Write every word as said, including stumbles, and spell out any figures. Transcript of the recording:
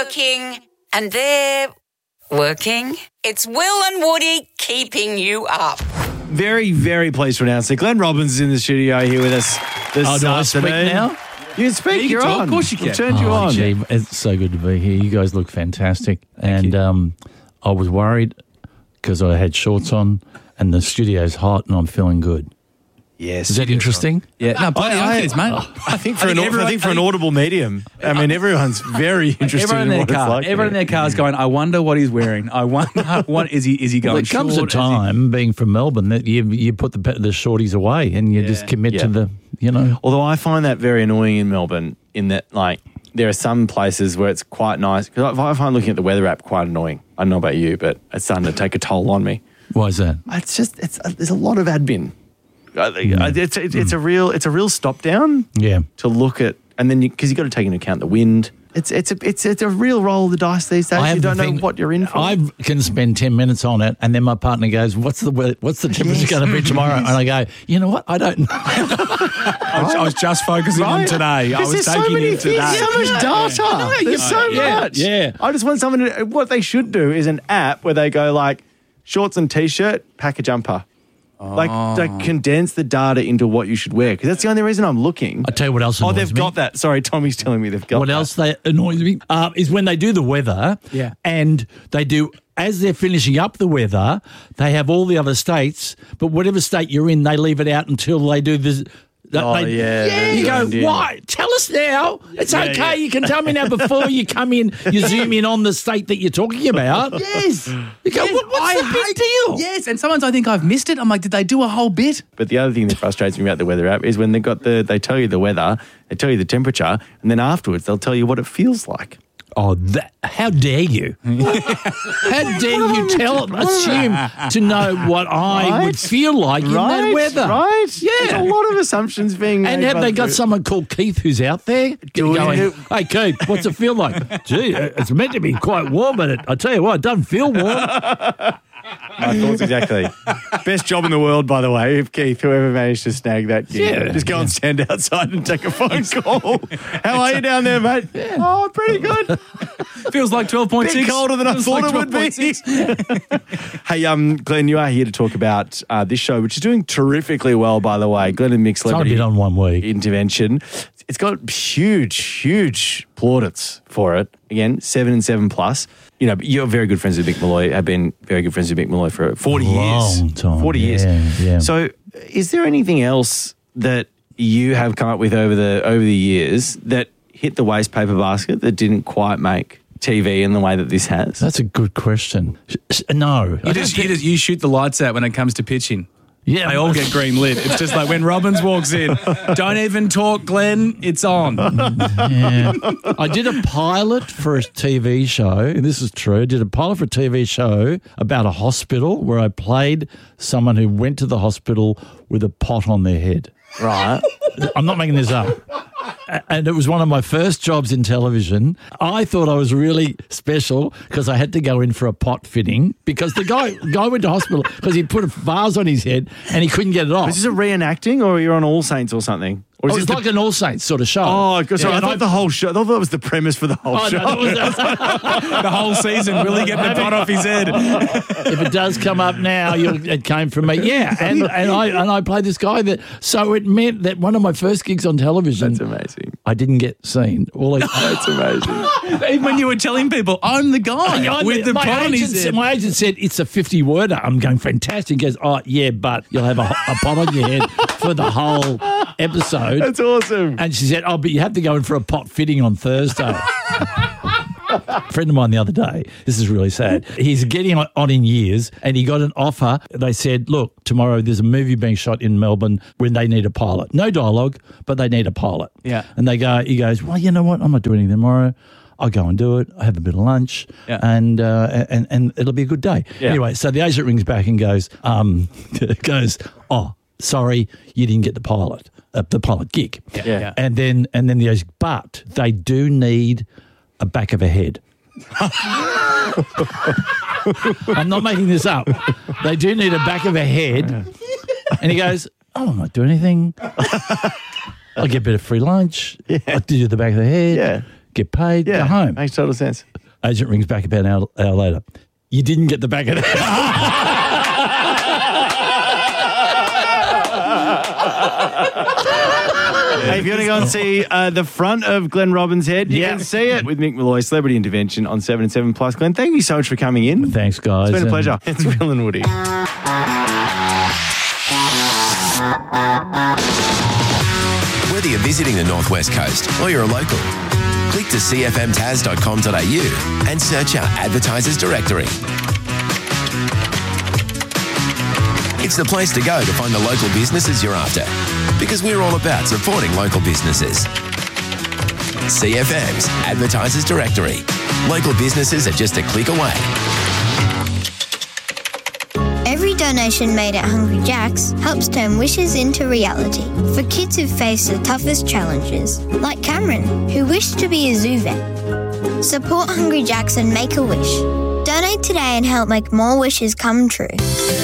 working, and they're working. It's Will and Woody keeping you up. Very, very pleased to announce that Glenn Robbins is in the studio here with us this Oh, do I speak afternoon. now? You can speak. Yeah, you You're can talk. on. Of course you can. We've turned you Oh, on. gee, it's so good to be here. You guys look fantastic. And um, I was worried because I had shorts on and the studio's hot and I'm feeling good. Yes. Is that interesting? Yeah, no, bloody I- oath, mate. I think for I an, think I everyone- think for an I think- audible medium, I mean, everyone's very interested Everyone in in their what it's car, like. everyone in their car is going, I wonder what he's wearing. I wonder, what is he Is he going Well, there comes a short? Is he- time, being from Melbourne, that you you put the the shorties away and you just commit Yeah. to the, you know. Although I find that very annoying in Melbourne, in that like there are some places where it's quite nice. Because I find looking at the weather app quite annoying. I don't know about you, but it's starting to take a toll on me. Why is that? It's just it's there's a lot of admin. I think It's it's, it's a real it's a real stop down. Yeah. To look at, and then because you, you've got to take into account the wind. It's it's a it's it's a real roll of the dice these days. I have You don't the know thing- what you're in for. I can spend ten minutes on it, and then my partner goes, "What's the weather, what's the temperature Yes. going to be tomorrow?" And I go, "You know what? I don't know." I was, I was just focusing on Right? today. I Because was there's so taking many in things, today. so much data. Yeah. There's so Yeah, much. yeah. I just want someone to, what they should do is an app where they go like shorts and t-shirt, pack a jumper. Like, like condense the data into what you should wear, because that's the only reason I'm looking. I tell you what else Oh, annoys they've me. got that. Sorry, Tommy's telling me they've got What that. else they annoys me uh, is when they do the weather, Yeah. and they do as they're finishing up the weather, they have all the other states, but whatever state you're in, they leave it out until they do this. Oh, they, yeah, that's You go, right, yeah. why? Tell us now. It's Yeah, okay. yeah. You can tell me now before you come in. You zoom in on the state that you're talking about. Yes. You go, Yes, what, what's I the big hate- deal? Yes, and sometimes I think I've missed it. I'm like, did they do a whole bit? But the other thing that frustrates me about the weather app is when they got the they tell you the weather, they tell you the temperature, and then afterwards they'll tell you what it feels like. Oh, that, how dare you? How dare you tell, assume to know what I Right? would feel like in right? that weather? Right? Yeah. There's a lot of assumptions being And made have by they the- got someone called Keith who's out there Do going, you- hey, Keith, what's it feel like? Gee, it's meant to be quite warm, but it, I tell you what, it doesn't feel warm. My thoughts exactly. Best job in the world, by the way, if Keith, whoever managed to snag that gig. Yeah. Just go and stand outside and take a phone call. How are you down there, mate? Oh, pretty good. Feels like twelve point Bit six. colder than I thought it would be. Hey, um, Glenn, you are here to talk about uh, this show, which is doing terrifically well, by the way. Glenn and Mick It's only Celebrity been on one week. Intervention. It's got huge, huge plaudits for it. Again, seven and seven plus. You know, you're very good friends with Mick Malloy, have been very good friends with Mick Malloy for forty Long years. time, forty years. yeah, yeah. So is there anything else that you have come up with over the over the years that hit the waste paper basket that didn't quite make T V in the way that this has? That's a good question. Sh- sh- No. I You don't just, think- you just you shoot the lights out when it comes to pitching. yeah, They all get green lit. It's just like when Robbins walks in, don't even talk, Glenn, it's on. Yeah. I did a pilot for a T V show, and this is true. I did a pilot for a T V show about a hospital where I played someone who went to the hospital with a pot on their head. Right. I'm not making this up. A- And it was one of my first jobs in television. I thought I was really special because I had to go in for a pot fitting because the guy guy went to hospital because he put a vase on his head and he couldn't get it off. Is this a reenacting or you're on All Saints or something? Or Oh, is it's this like an All Saints sort of show. Oh, because Yeah, I and thought the whole show. I thought that was the premise for the whole Oh, show. no, that was- The whole season, will he get the pot off his head? if it does come up now, you'll, it came from me. Yeah, and, and I and I played this guy that. So it meant that one of my first gigs on television, That's amazing. I didn't get seen. All I, That's amazing. Even when you were telling people, I'm the guy I'm with the my pot on agent, his head. my agent said it's a fifty worder. I'm going fantastic. He goes, oh yeah, but you'll have a, a pot on your head for the whole episode. That's awesome. And she said, oh, but you have to go in for a pot fitting on Thursday. A friend of mine the other day, this is really sad. He's getting on on in years and he got an offer. They said, look, tomorrow there's a movie being shot in Melbourne when they need a pilot. No dialogue, but they need a pilot. Yeah. And they go, he goes, well, you know what? I'm not doing anything tomorrow. I'll go and do it. I have a bit of lunch, Yeah. and uh, and and it'll be a good day. Yeah. Anyway, so the agent rings back and goes, um, goes, oh, sorry, you didn't get the pilot, uh, the pilot gig. Yeah. Yeah. Yeah. And then and then the agent, but they do need a back of a head. I'm not making this up. They do need a back of a head. And he goes, oh, I'm not doing anything. I'll get a bit of free lunch. Yeah. I'll do the back of the head. Yeah. Get paid. Yeah, Go home. makes total sense. Agent rings back about an hour, hour later. You didn't get the back of that. Hey, if you want to go and see uh, the front of Glenn Robbins' head, you Yeah. can see it with Mick Malloy, Celebrity Intervention on seven and seven Plus. Glenn, thank you so much for coming in. Thanks, guys. It's been a And- pleasure. It's Will and Woody. Whether you're visiting the Northwest Coast or you're a local, click to c f m tas dot com dot a u and search our advertisers directory. It's the place to go to find the local businesses you're after, because we're all about supporting local businesses. C F M's Advertisers Directory. Local businesses are just a click away. Every donation made at Hungry Jack's helps turn wishes into reality for kids who face the toughest challenges, like Cameron, who wished to be a zoo vet. Support Hungry Jack's and make a wish. Donate today and help make more wishes come true.